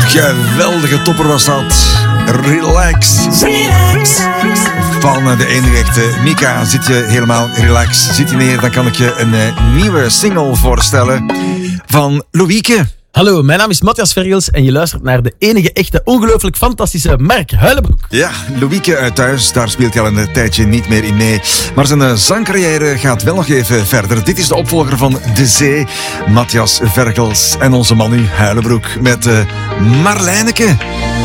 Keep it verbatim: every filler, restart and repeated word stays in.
Geweldige topper was dat. Relax. Relax. Van de enige echte Mika. Zit je helemaal relax? Zit je neer, dan kan ik je een uh, nieuwe single voorstellen van Loïke. Hallo, mijn naam is Matthias Vergels en je luistert naar de enige echte, ongelooflijk fantastische Mark Huilenbroek. Ja, Loïke uit thuis, daar speelt hij al een tijdje niet meer in mee. Maar zijn uh, zangcarrière gaat wel nog even verder. Dit is de opvolger van De Zee, Matthias Vergels en onze man nu Huilenbroek met uh, Marlijneke.